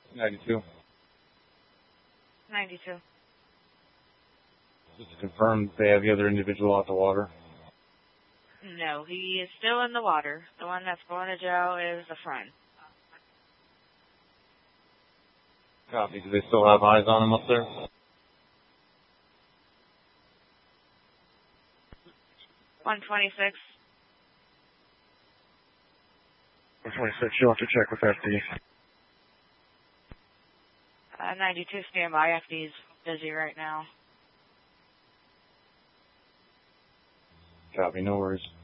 92. 92. Just to confirm they have the other individual out the water. No, he is still in the water. The one that's going to jail is the friend. Copy. Do they still have eyes on him up there? 126. 126, you'll have to check with FD. 92, standby. FD's busy right now. Copy, no worries.